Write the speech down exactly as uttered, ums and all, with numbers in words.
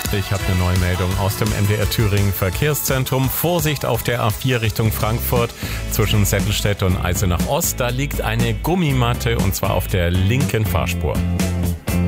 Ich habe eine neue Meldung aus dem M D R Thüringen Verkehrszentrum. Vorsicht auf der A vier Richtung Frankfurt zwischen Settelstedt und Eisenach Ost. Da liegt eine Gummimatte und zwar auf der linken Fahrspur.